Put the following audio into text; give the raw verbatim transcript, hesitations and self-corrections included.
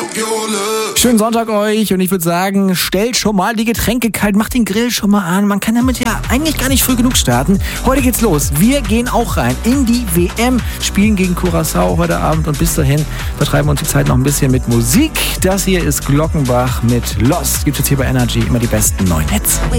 Schönen Sonntag euch und ich würde sagen, stellt schon mal die Getränke kalt, macht den Grill schon mal an. Man kann damit ja eigentlich gar nicht früh genug starten. Heute geht's los. Wir gehen auch rein in die W M, spielen gegen Curaçao heute Abend und bis dahin vertreiben wir uns die Zeit noch ein bisschen mit Musik. Das hier ist Glockenbach mit Lost. Gibt's jetzt hier bei Energy immer die besten neuen Hits.